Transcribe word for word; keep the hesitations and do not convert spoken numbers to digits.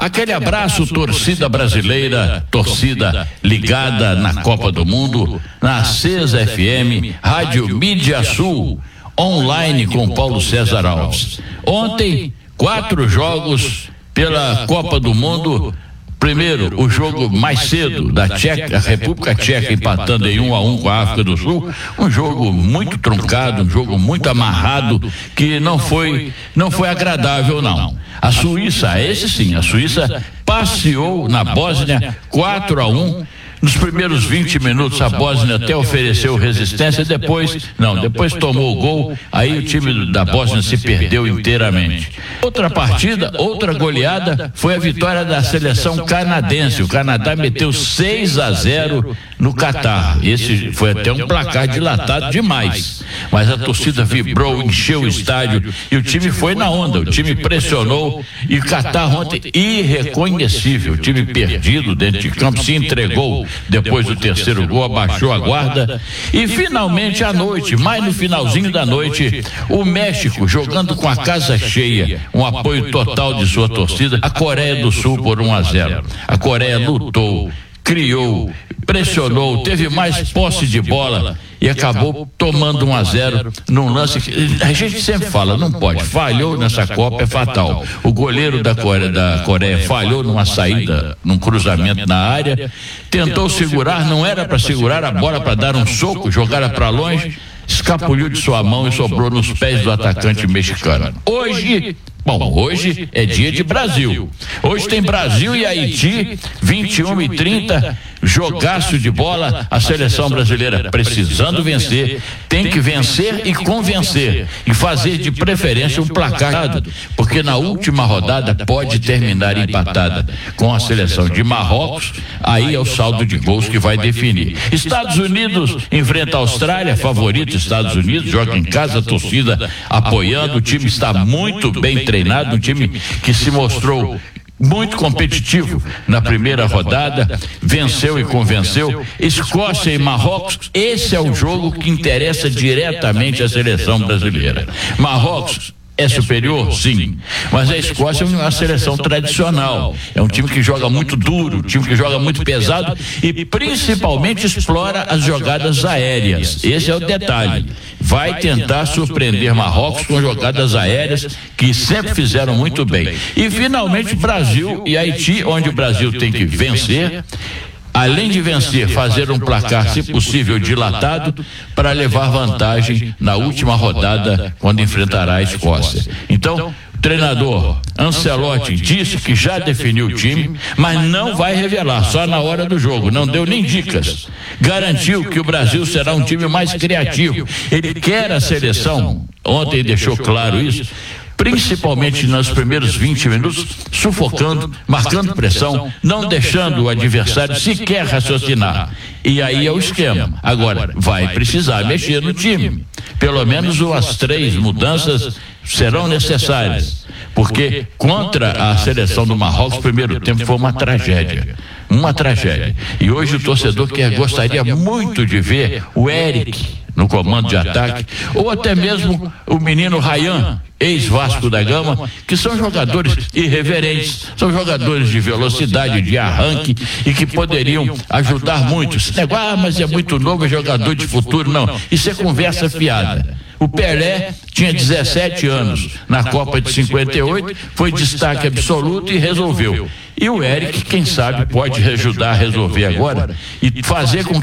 Aquele abraço, torcida brasileira, torcida ligada na Copa do Mundo, na Acesa F M, Rádio Mídia Sul, online com Paulo César Alves. Ontem, quatro jogos pela Copa do Mundo. Primeiro, o jogo mais cedo da Tcheca, a República Tcheca empatando em um a um com a África do Sul, um jogo muito truncado, um jogo muito amarrado, que não foi, não foi agradável não. A Suíça, esse sim, a Suíça passeou na Bósnia quatro a um. Nos primeiros vinte minutos a Bósnia até ofereceu resistência, depois, não, depois tomou o gol, aí o time da Bósnia se perdeu inteiramente. Outra partida, outra goleada, foi a vitória da seleção canadense. O Canadá meteu seis a zero no Catar. Esse foi até um placar dilatado demais, mas a torcida vibrou, encheu o estádio e o time foi na onda, o time pressionou e o Catar ontem irreconhecível, o time perdido dentro de campo, se entregou. Depois do terceiro gol, abaixou a guarda e finalmente à noite, mais no finalzinho da noite, o México jogando com a casa cheia, um apoio total de sua torcida, a Coreia do Sul por um a zero. A Coreia lutou, criou, pressionou, teve mais posse de bola e acabou tomando um a zero num lance que a gente sempre fala, não pode, falhou nessa Copa, é fatal. O goleiro da Coreia, da Coreia falhou numa saída, num cruzamento na área, tentou segurar, não era para segurar a bola, para dar um soco, jogar para longe, escapuliu de sua mão e sobrou nos pés do atacante mexicano. Hoje, bom, hoje é dia de Brasil. Hoje tem Brasil e Haiti, vinte e uma e trinta, jogaço de bola, a seleção brasileira precisando vencer, tem que vencer e convencer, e fazer de preferência um placar, porque na última rodada pode terminar empatada com a seleção de Marrocos, aí é o saldo de gols que vai definir. Estados Unidos enfrenta a Austrália, favorito Estados Unidos, joga em casa, a torcida apoiando, o time está muito bem treinado, um time que se mostrou muito competitivo na primeira rodada, venceu e convenceu. Escócia e Marrocos, esse é o jogo que interessa diretamente à seleção brasileira. Marrocos é superior? Sim, mas a Escócia é uma seleção tradicional, é um time que joga muito duro, um time que joga muito pesado e principalmente explora as jogadas aéreas. Esse é o detalhe, vai tentar surpreender Marrocos com jogadas aéreas que sempre fizeram muito bem. E finalmente Brasil e Haiti, onde o Brasil tem que vencer, além de vencer, fazer um placar, se possível, dilatado, para levar vantagem na última rodada, quando enfrentará a Escócia. Então, o treinador Ancelotti disse que já definiu o time, mas não vai revelar, só na hora do jogo, não deu nem dicas. Garantiu que o Brasil será um time mais criativo. Ele quer a seleção, ontem deixou claro isso, principalmente nos primeiros vinte minutos, sufocando, marcando pressão, não deixando o adversário sequer raciocinar. E aí é o esquema. Agora, vai precisar mexer no time. Pelo menos umas três mudanças serão necessárias, porque contra a seleção do Marrocos, o primeiro tempo foi uma tragédia. Uma tragédia. E hoje o torcedor que gostaria muito de ver o Eric no comando de ataque, ou até mesmo o menino Ryan, ex-Vasco da Gama, que são jogadores irreverentes, são jogadores de velocidade, de arranque e que poderiam ajudar muito. Esse negócio, ah, mas é muito novo, é jogador de futuro. Não, isso é conversa fiada. O Pelé tinha dezessete anos na Copa de cinquenta e oito, foi destaque absoluto e resolveu. E o Eric, quem sabe, pode ajudar a resolver agora e fazer com